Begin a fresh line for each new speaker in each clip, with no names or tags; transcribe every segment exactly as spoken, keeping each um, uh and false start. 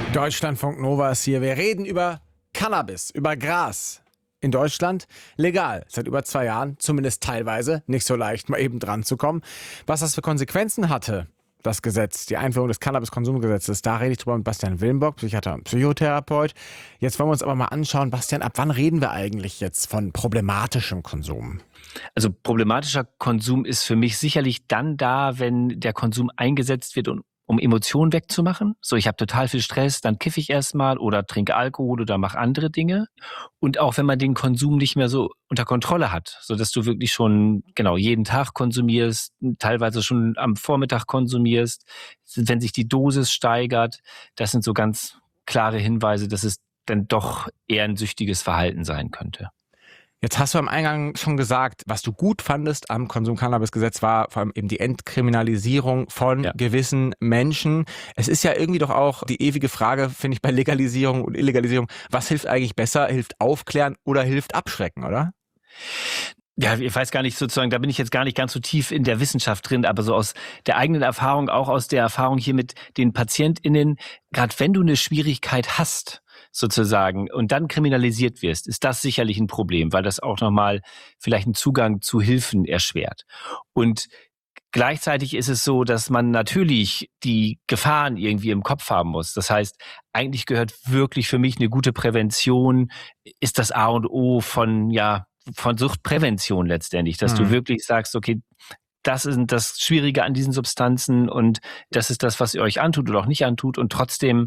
Deutschlandfunk Nova ist hier. Wir reden über Cannabis, über Gras. In Deutschland legal, seit über zwei Jahren, zumindest teilweise, nicht so leicht mal eben dran zu kommen. Was das für Konsequenzen hatte, das Gesetz, die Einführung des Cannabis-Konsumgesetzes, da rede ich drüber mit Bastian Willenbock, Psychiater und Psychotherapeut. Jetzt wollen wir uns aber mal anschauen, Bastian, ab wann reden wir eigentlich jetzt von problematischem Konsum?
Also problematischer Konsum ist für mich sicherlich dann da, wenn der Konsum eingesetzt wird, um, um Emotionen wegzumachen. So, ich habe total viel Stress, dann kiffe ich erstmal oder trinke Alkohol oder mache andere Dinge. Und auch wenn man den Konsum nicht mehr so unter Kontrolle hat, sodass du wirklich schon genau jeden Tag konsumierst, teilweise schon am Vormittag konsumierst, wenn sich die Dosis steigert, das sind so ganz klare Hinweise, dass es dann doch eher ein süchtiges Verhalten sein könnte.
Jetzt hast du am Eingang schon gesagt, was du gut fandest am Konsum-Cannabis-Gesetz war vor allem eben die Entkriminalisierung von ja. gewissen Menschen. Es ist ja irgendwie doch auch die ewige Frage, finde ich, bei Legalisierung und Illegalisierung, was hilft eigentlich besser? Hilft aufklären oder hilft abschrecken, oder?
Ja, ich weiß gar nicht sozusagen, da bin ich jetzt gar nicht ganz so tief in der Wissenschaft drin, aber so aus der eigenen Erfahrung, auch aus der Erfahrung hier mit den PatientInnen, gerade wenn du eine Schwierigkeit hast, sozusagen, und dann kriminalisiert wirst, ist das sicherlich ein Problem, weil das auch nochmal vielleicht einen Zugang zu Hilfen erschwert. Und gleichzeitig ist es so, dass man natürlich die Gefahren irgendwie im Kopf haben muss. Das heißt, eigentlich gehört wirklich für mich eine gute Prävention, ist das A und O von, ja, von Suchtprävention letztendlich, dass mhm. du wirklich sagst, okay, das ist das Schwierige an diesen Substanzen und das ist das, was ihr euch antut oder auch nicht antut, und trotzdem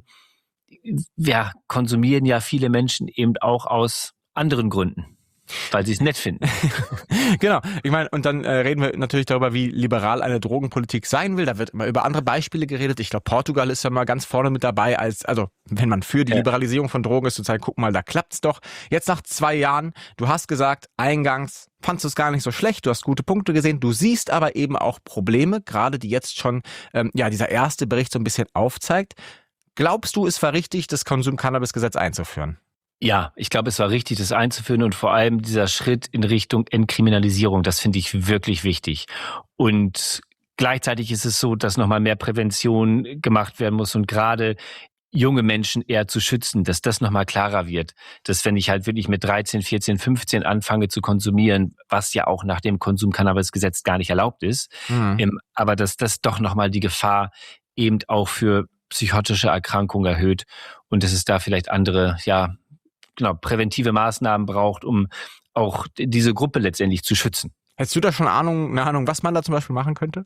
ja, konsumieren ja viele Menschen eben auch aus anderen Gründen, weil sie es nett finden.
Genau, ich meine, und dann äh, reden wir natürlich darüber, wie liberal eine Drogenpolitik sein will. Da wird immer über andere Beispiele geredet. Ich glaube, Portugal ist ja mal ganz vorne mit dabei, als, also wenn man für die ja. Liberalisierung von Drogen ist, zu zeigen, guck mal, da klappt's doch. Jetzt nach zwei Jahren, du hast gesagt, eingangs fandst du es gar nicht so schlecht, du hast gute Punkte gesehen, du siehst aber eben auch Probleme, gerade die jetzt schon, ähm, ja, dieser erste Bericht so ein bisschen aufzeigt. Glaubst du, es war richtig, das Konsum-Cannabis-Gesetz einzuführen?
Ja, ich glaube, es war richtig, das einzuführen, und vor allem dieser Schritt in Richtung Entkriminalisierung, das finde ich wirklich wichtig. Und gleichzeitig ist es so, dass nochmal mehr Prävention gemacht werden muss und gerade junge Menschen eher zu schützen, dass das nochmal klarer wird. Dass wenn ich halt wirklich mit dreizehn, vierzehn, fünfzehn anfange zu konsumieren, was ja auch nach dem Konsum-Cannabis-Gesetz gar nicht erlaubt ist, mhm. aber dass das doch nochmal die Gefahr eben auch für psychotische Erkrankung erhöht und dass es da vielleicht andere, ja, genau, präventive Maßnahmen braucht, um auch diese Gruppe letztendlich zu schützen.
Hättest du da schon Ahnung, eine Ahnung, was man da zum Beispiel machen könnte?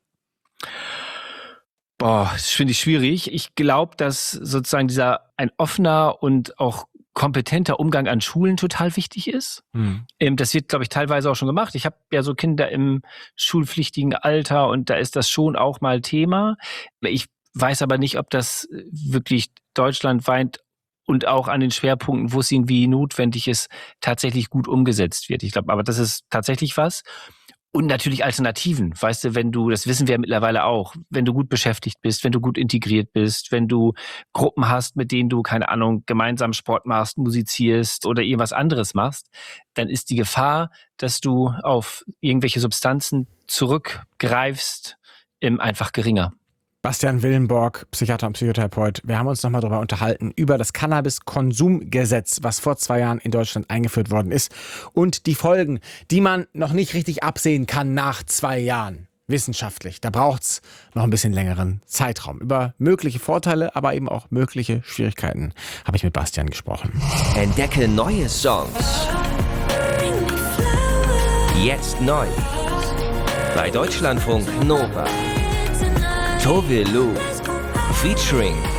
Boah, das finde ich schwierig. Ich glaube, dass sozusagen dieser ein offener und auch kompetenter Umgang an Schulen total wichtig ist. Hm. Das wird, glaube ich, teilweise auch schon gemacht. Ich habe ja so Kinder im schulpflichtigen Alter und da ist das schon auch mal Thema. Ich weiß aber nicht, ob das wirklich deutschlandweit und auch an den Schwerpunkten, wo es irgendwie notwendig ist, tatsächlich gut umgesetzt wird. Ich glaube, aber das ist tatsächlich was. Und natürlich Alternativen. Weißt du, wenn du, das wissen wir mittlerweile auch, wenn du gut beschäftigt bist, wenn du gut integriert bist, wenn du Gruppen hast, mit denen du, keine Ahnung, gemeinsam Sport machst, musizierst oder irgendwas anderes machst, dann ist die Gefahr, dass du auf irgendwelche Substanzen zurückgreifst, einfach geringer.
Bastian Willenbock, Psychiater und Psychotherapeut. Wir haben uns nochmal darüber unterhalten, über das Cannabis-Konsumgesetz, was vor zwei Jahren in Deutschland eingeführt worden ist, und die Folgen, die man noch nicht richtig absehen kann nach zwei Jahren. Wissenschaftlich. Da braucht's noch ein bisschen längeren Zeitraum. Über mögliche Vorteile, aber eben auch mögliche Schwierigkeiten habe ich mit Bastian gesprochen.
Entdecke neue Songs. Jetzt neu. Bei Deutschlandfunk Nova. Tove Lo, featuring